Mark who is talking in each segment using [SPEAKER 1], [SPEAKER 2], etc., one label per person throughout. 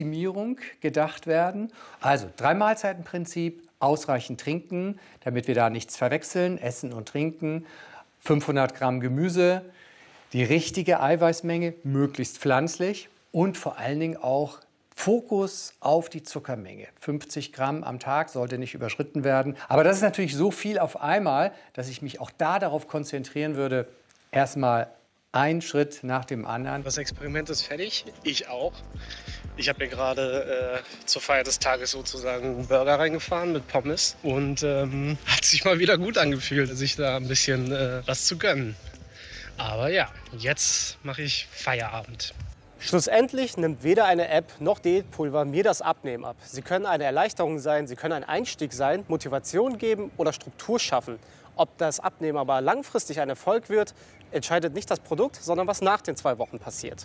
[SPEAKER 1] Optimierung gedacht werden. Also 3-Mahlzeiten-Prinzip, ausreichend trinken, damit wir da nichts verwechseln, Essen und Trinken, 500 Gramm Gemüse, die richtige Eiweißmenge, möglichst pflanzlich und vor allen Dingen auch Fokus auf die Zuckermenge. 50 Gramm am Tag sollte nicht überschritten werden. Aber das ist natürlich so viel auf einmal, dass ich mich auch darauf konzentrieren würde, erstmal einen Schritt nach dem anderen.
[SPEAKER 2] Das Experiment ist fertig, ich auch. Ich habe mir gerade zur Feier des Tages sozusagen einen Burger reingefahren mit Pommes und hat sich mal wieder gut angefühlt, sich da ein bisschen was zu gönnen. Aber ja, jetzt mache ich Feierabend.
[SPEAKER 3] Schlussendlich nimmt weder eine App noch Diätpulver mir das Abnehmen ab. Sie können eine Erleichterung sein, sie können ein Einstieg sein, Motivation geben oder Struktur schaffen. Ob das Abnehmen aber langfristig ein Erfolg wird, entscheidet nicht das Produkt, sondern was nach den 2 Wochen passiert.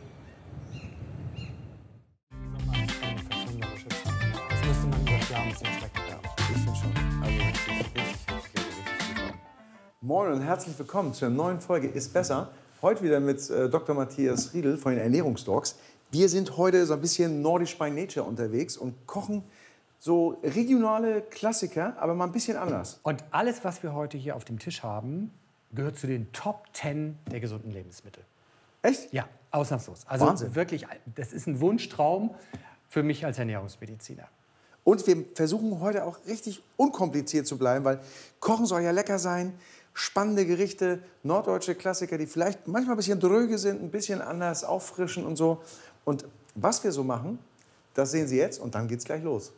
[SPEAKER 4] Das müsste man über das Jahr ein bisschen strecken. Ja, ich finde schon. Also richtig super. Moin und herzlich willkommen zu einer neuen Folge Ist Besser. Heute wieder mit Dr. Matthias Riedl von den Ernährungsdocs. Wir sind heute so ein bisschen nordisch by nature unterwegs und kochen so regionale Klassiker, aber mal ein bisschen anders.
[SPEAKER 1] Und alles, was wir heute hier auf dem Tisch haben, gehört zu den Top 10 der gesunden Lebensmittel.
[SPEAKER 4] Echt?
[SPEAKER 1] Ja, ausnahmslos. Also
[SPEAKER 4] Wahnsinn.
[SPEAKER 1] wirklich, das ist ein Wunschtraum für mich als Ernährungsmediziner.
[SPEAKER 4] Und wir versuchen heute auch richtig unkompliziert zu bleiben, weil Kochen soll ja lecker sein. Spannende Gerichte, norddeutsche Klassiker, die vielleicht manchmal ein bisschen dröge sind, ein bisschen anders auffrischen und so. Und was wir so machen, das sehen Sie jetzt und dann geht's gleich los.